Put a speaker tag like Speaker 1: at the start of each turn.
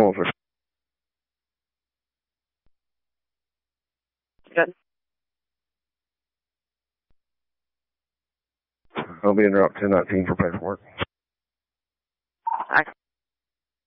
Speaker 1: Over.
Speaker 2: Good.
Speaker 1: I'll be in Route 1019 for paperwork.